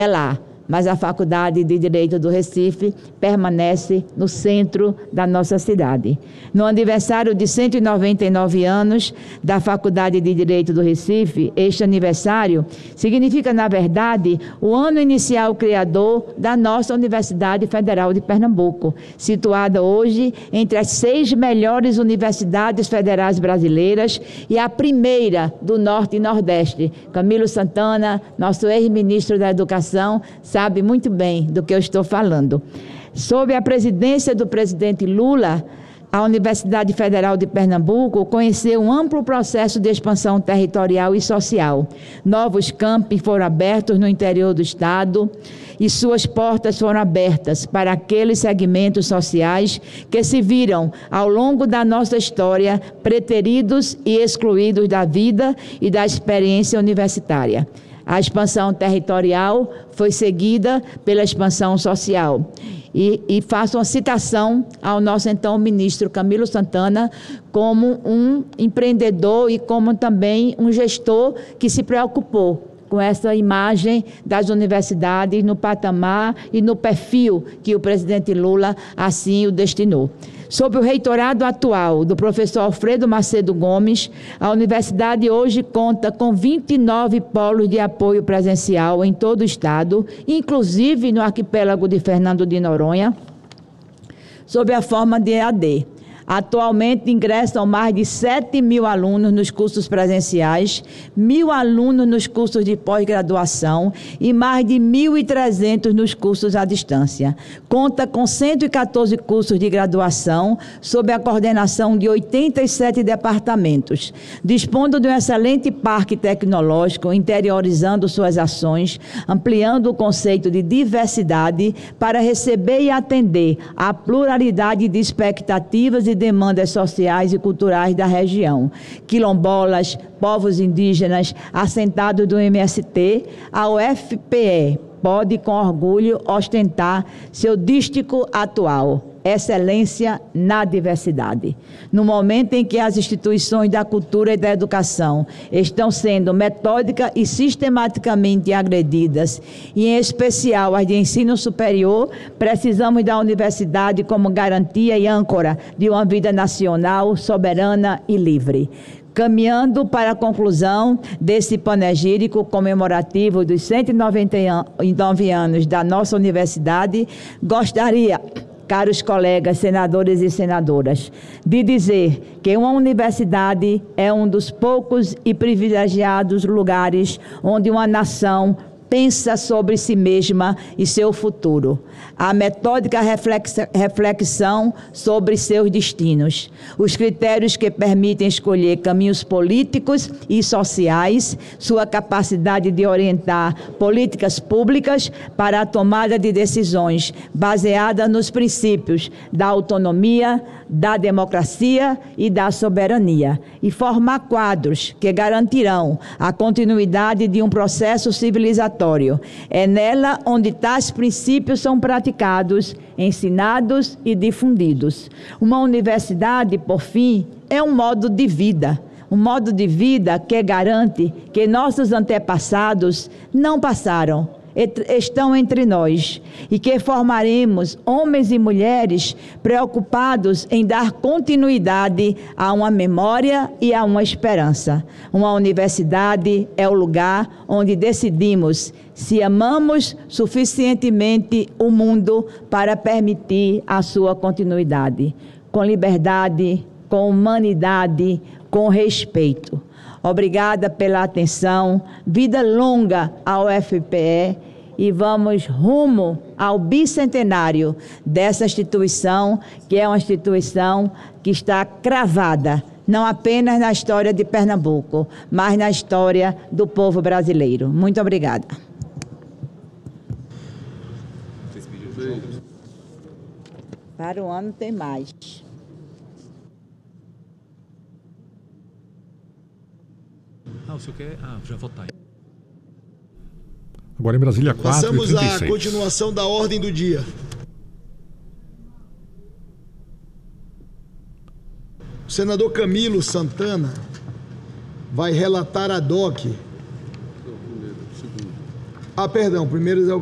lá, mas a Faculdade de Direito do Recife permanece no centro da nossa cidade. No aniversário de 199 anos da Faculdade de Direito do Recife, este aniversário significa, na verdade, o ano inicial criador da nossa Universidade Federal de Pernambuco, situada hoje entre as 6 melhores universidades federais brasileiras e a primeira do Norte e Nordeste. Camilo Santana, nosso ex-ministro da Educação, sabe muito bem do que eu estou falando. Sob a presidência do presidente Lula, a Universidade Federal de Pernambuco conheceu um amplo processo de expansão territorial e social. Novos campi foram abertos no interior do estado e suas portas foram abertas para aqueles segmentos sociais que se viram, ao longo da nossa história, preteridos e excluídos da vida e da experiência universitária. A expansão territorial foi seguida pela expansão social. E faço uma citação ao nosso então ministro Camilo Santana como um empreendedor e como também um gestor que se preocupou com essa imagem das universidades no patamar e no perfil que o presidente Lula assim o destinou. Sob o reitorado atual do professor Alfredo Macedo Gomes, a universidade hoje conta com 29 polos de apoio presencial em todo o estado, inclusive no arquipélago de Fernando de Noronha, sob a forma de EAD. Atualmente ingressam mais de 7.000 alunos nos cursos presenciais, 1.000 alunos nos cursos de pós-graduação e mais de 1.300 nos cursos à distância. Conta com 114 cursos de graduação, sob a coordenação de 87 departamentos, dispondo de um excelente parque tecnológico, interiorizando suas ações, ampliando o conceito de diversidade para receber e atender à pluralidade de expectativas e demandas sociais e culturais da região. Quilombolas, povos indígenas, assentados do MST, a UFPE pode com orgulho ostentar seu dístico atual, excelência na diversidade. No momento em que as instituições da cultura e da educação estão sendo metódica e sistematicamente agredidas, e em especial as de ensino superior, precisamos da universidade como garantia e âncora de uma vida nacional, soberana e livre. Caminhando para a conclusão desse panegírico comemorativo dos 199 anos da nossa universidade, gostaria, caros colegas senadores e senadoras, de dizer que uma universidade é um dos poucos e privilegiados lugares onde uma nação pensa sobre si mesma e seu futuro. A metódica reflexão sobre seus destinos. Os critérios que permitem escolher caminhos políticos e sociais, sua capacidade de orientar políticas públicas para a tomada de decisões baseada nos princípios da autonomia, da democracia e da soberania, e formar quadros que garantirão a continuidade de um processo civilizatório. É nela onde tais princípios são praticados, ensinados e difundidos. Uma universidade, por fim, é um modo de vida que garante que nossos antepassados não passaram, estão entre nós, e que formaremos homens e mulheres preocupados em dar continuidade a uma memória e a uma esperança. Uma universidade é o lugar onde decidimos se amamos suficientemente o mundo para permitir a sua continuidade, com liberdade, com humanidade, com respeito. Obrigada pela atenção, vida longa ao UFPE, e vamos rumo ao bicentenário dessa instituição, que é uma instituição que está cravada, não apenas na história de Pernambuco, mas na história do povo brasileiro. Muito obrigada. Para o ano tem mais. O senhor quer? Já votar. Agora em Brasília, 4h36. Passamos à continuação da ordem do dia. O senador Camilo Santana vai relatar ad hoc Ah, perdão, primeiro é o